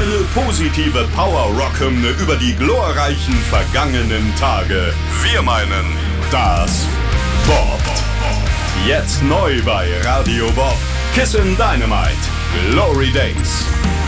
Eine positive Power-Rock-Hymne über die glorreichen vergangenen Tage. Wir meinen, das boppt. Jetzt neu bei Radio Bob. Kissin' Dynamite. Glory Days.